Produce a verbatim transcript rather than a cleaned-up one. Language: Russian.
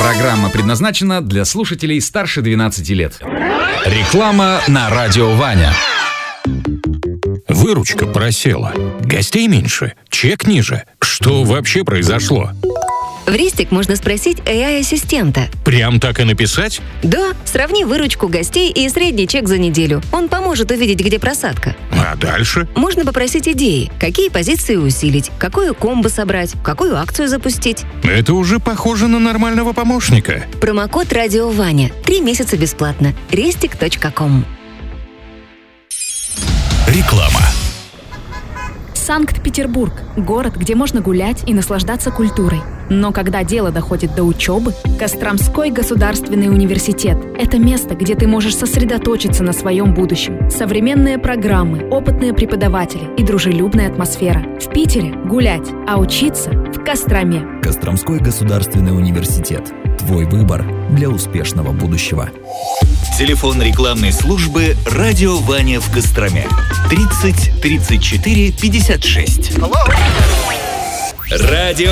Программа предназначена для слушателей старше двенадцати лет. Реклама на радио Ваня. Выручка просела. Гостей меньше, чек ниже. Что вообще произошло? В Ристик можно спросить эй ай-ассистента. Прям так и написать? Да, сравни выручку гостей и средний чек за неделю. Он поможет увидеть, где просадка. А дальше? Можно попросить идеи, какие позиции усилить, какую комбо собрать, какую акцию запустить. Это уже похоже на нормального помощника. Промокод «Радио Ваня». Три месяца бесплатно. рестик точка ком. Реклама. Санкт-Петербург – город, где можно гулять и наслаждаться культурой. Но когда дело доходит до учебы, Костромской государственный университет – это место, где ты можешь сосредоточиться на своем будущем. Современные программы, опытные преподаватели и дружелюбная атмосфера. В Питере – гулять, а учиться – в Костроме. Костромской государственный университет. Твой выбор для успешного будущего. Телефон рекламной службы «Радио Ваня» в Костроме. тридцать тридцать четыре пятьдесят шесть. Радио